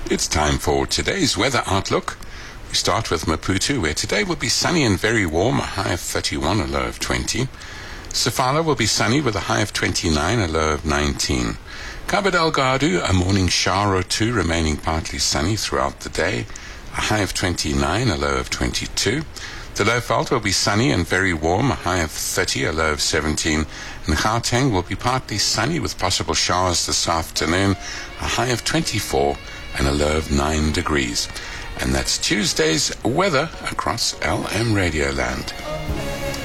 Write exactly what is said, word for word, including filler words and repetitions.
It's time for today's weather outlook. We start with Maputo, where today will be sunny and very warm, a high of thirty-one, a low of twenty. Sofala will be sunny with a high of twenty-nine, a low of nineteen. Cabo Delgado, a morning shower or two, remaining partly sunny throughout the day, a high of twenty-nine, a low of twenty-two. The Lowveld will be sunny and very warm, a high of thirty, a low of seventeen. And Gauteng will be partly sunny with possible showers this afternoon, a high of twenty-four and a low of nine degrees. And that's Tuesday's weather across L M Radio Land.